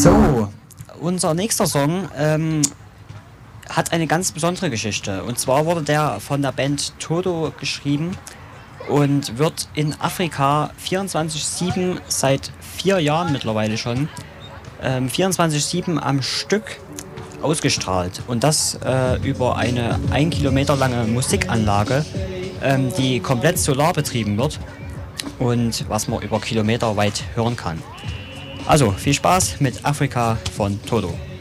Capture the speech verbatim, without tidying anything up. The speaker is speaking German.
So, unser nächster Song ähm, hat eine ganz besondere Geschichte. Und zwar wurde der von der Band Toto geschrieben und wird in Afrika vierundzwanzig sieben seit vier Jahren mittlerweile schon ähm, vierundzwanzig sieben am Stück ausgestrahlt. Und das äh, über eine ein Kilometer lange Musikanlage, ähm, die komplett solar betrieben wird und was man über Kilometer weit hören kann. Also viel Spaß mit Afrika von Toto.